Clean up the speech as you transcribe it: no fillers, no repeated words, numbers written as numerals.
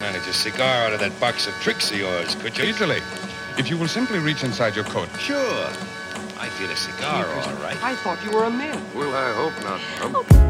manage a cigar out of that box of tricks of yours, could you? Easily. If you will simply reach inside your coat. Sure. I feel a cigar, all right. I thought you were a man. Well, I hope not, Bub.